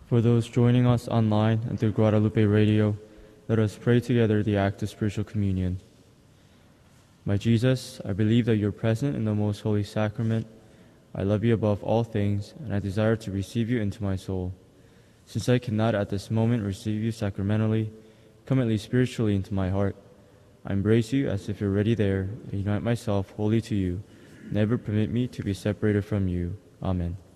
For those joining us online and through Guadalupe Radio, let us pray together the act of spiritual communion. My Jesus, I believe that you are present in the most holy sacrament. I love you above all things, and I desire to receive you into my soul. Since I cannot at this moment receive you sacramentally, come at least spiritually into my heart. I embrace you as if you're already there, and unite myself wholly to you. Never permit me to be separated from you. Amen.